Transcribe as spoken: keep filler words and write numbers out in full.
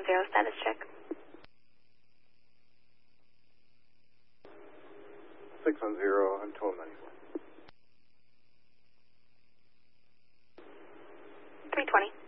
zero, status check. six one zero, I'm total ninety-four. three twenty.